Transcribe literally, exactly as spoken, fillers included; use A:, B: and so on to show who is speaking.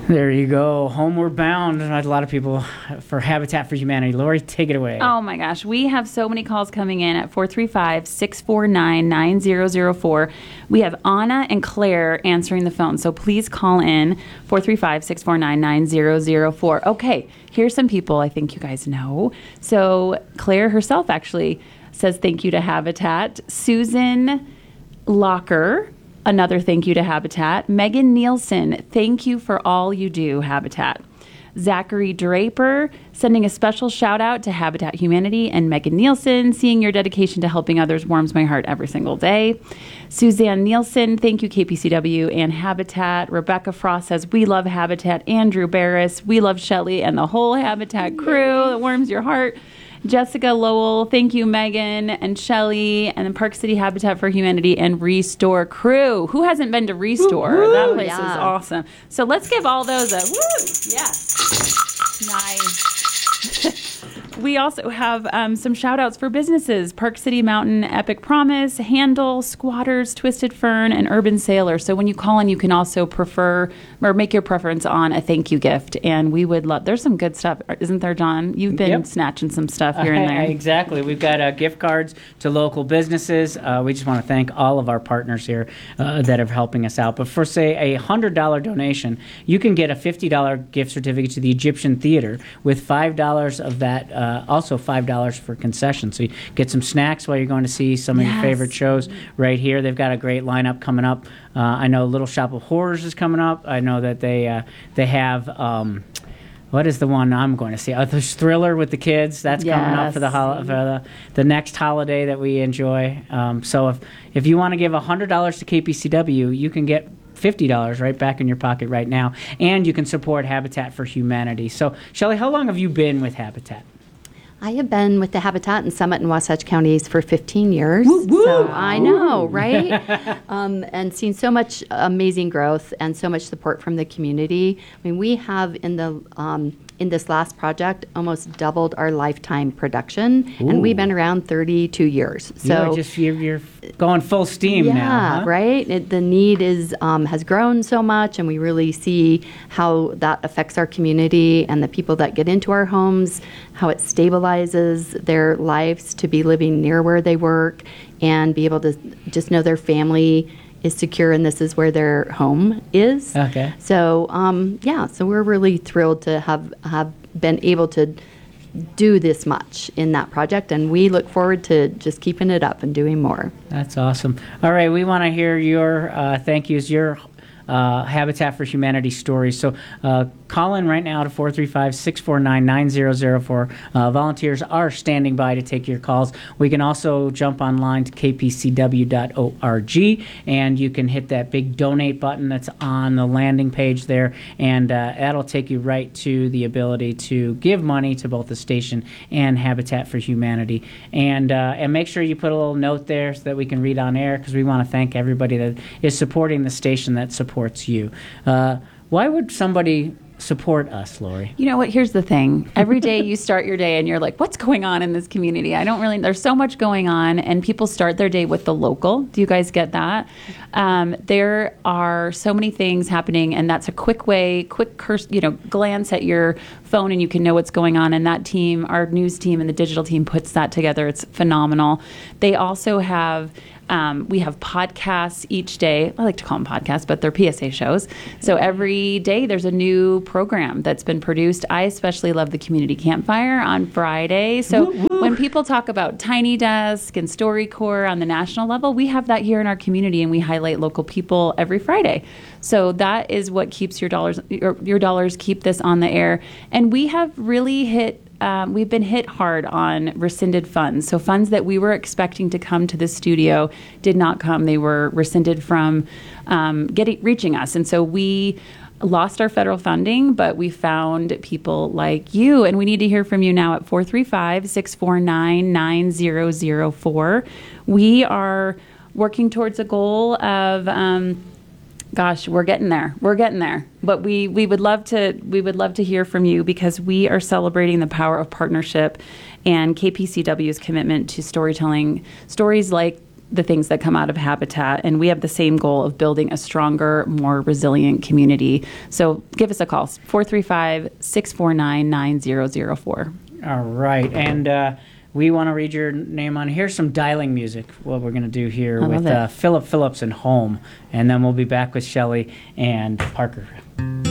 A: There you go. Homeward bound. A lot of people for Habitat for Humanity. Lori, take it away.
B: Oh my gosh. We have so many calls coming in at four three five, six four nine, nine zero zero four. We have Anna and Claire answering the phone. So please call in four three five, six four nine, nine zero zero four. Okay. Here's some people I think you guys know. So Claire herself actually says thank you to Habitat. Susan Locker, another thank you to Habitat. Megan Nielsen, thank you for all you do, Habitat. Zachary Draper, sending a special shout out to Habitat Humanity and Megan Nielsen. Seeing your dedication to helping others warms my heart every single day. Suzanne Nielsen, thank you, K P C W and Habitat. Rebecca Frost says, we love Habitat. Andrew Barris, we love Shelley and the whole Habitat crew. It warms your heart. Jessica Lowell, thank you, Megan and Shelley, and then Park City Habitat for Humanity and Restore crew. Who hasn't been to Restore? Woo, woo, that place yeah. is awesome. So let's give all those a woo. Yes. Nice. We also have um, some shout outs for businesses: Park City Mountain, Epic Promise, Handle, Squatters, Twisted Fern, and Urban Sailor. So when you call in, you can also prefer or make your preference on a thank you gift. And we would love, there's some good stuff, isn't there, John? You've been yep. snatching some stuff here uh, and there.
A: Exactly. We've got uh, gift cards to local businesses. Uh, we just want to thank all of our partners here uh, that are helping us out. But for, say, a one hundred dollars donation, you can get a fifty dollars gift certificate to the Egyptian Theater with five dollars of that. Uh, Uh, also five dollars for concessions. So you get some snacks while you're going to see some of yes. your favorite shows right here. They've got a great lineup coming up. Uh, I know Little Shop of Horrors is coming up. I know that they uh, they have, um, what is the one I'm going to see? Uh, there's Thriller with the kids. That's yes. coming up for the hol- for the, the next holiday that we enjoy. Um, so if, if you want to give one hundred dollars to K P C W, you can get fifty dollars right back in your pocket right now. And you can support Habitat for Humanity. So, Shelley, how long have you been with Habitat?
C: I have been with the Habitat in Summit and Wasatch counties for fifteen years.
A: Woo, woo.
C: So I know, right? um, and seen so much amazing growth and so much support from the community. I mean, we have in the um, in this last project almost doubled our lifetime production, Ooh. and we've been around thirty-two years. So
A: you're just you're, you're going full steam
C: yeah,
A: now.
C: Yeah,
A: huh?
C: right. It, the need is um, has grown so much, and we really see how that affects our community and the people that get into our homes, how it stabilizes their lives to be living near where they work and be able to just know their family is secure and this is where their home is.
A: Okay.
C: So, um, yeah, so we're really thrilled to have, have been able to do this much in that project, and we look forward to just keeping it up and doing more.
A: That's awesome. All right, we want to hear your uh, thank yous, your uh, Habitat for Humanity stories. So uh, call in right now to four three five, six four nine, nine zero zero four. Uh, volunteers are standing by to take your calls. We can also jump online to k p c w dot org, and you can hit that big donate button that's on the landing page there, and uh, that'll take you right to the ability to give money to both the station and Habitat for Humanity. And, uh, and make sure you put a little note there so that we can read on air, because we want to thank everybody that is supporting the station that supports you. Uh, why would somebody support us, Lori?
B: You know what? Here's the thing. Every day you start your day and you're like, what's going on in this community? I don't really, there's so much going on, and people start their day with the local. Do you guys get that? Um, there are so many things happening, and that's a quick way, quick, curse, you know, glance at your phone and you can know what's going on. And that team, our news team and the digital team puts that together. It's phenomenal. They also have Um, we have podcasts each day. I like to call them podcasts, but they're P S A shows. So every day there's a new program that's been produced. I especially love the Community Campfire on Friday. So woo, woo. When people talk about Tiny Desk and StoryCorps on the national level, we have that here in our community, and we highlight local people every Friday. So that is what keeps your dollars, your, your dollars keep this on the air. And we have really hit Um, we've been hit hard on rescinded funds. So funds that we were expecting to come to the studio did not come. They were rescinded from um, getting reaching us. And so we lost our federal funding, but we found people like you. And we need to hear from you now at four three five, six four nine, nine zero zero four. We are working towards a goal of... Um, Gosh, we're getting there. We're getting there. But we, we would love to we would love to hear from you, because we are celebrating the power of partnership and K P C W's commitment to storytelling stories like the things that come out of Habitat. And we have the same goal of building a stronger, more resilient community. So give us a call, four three five, six four nine, nine zero zero four.
A: All right. And uh, we want to read your name on. Here's some dialing music, what we're going to do here
B: I love
A: with
B: it.
A: uh, Philip Phillips and Home. And then we'll be back with Shelley and Parker.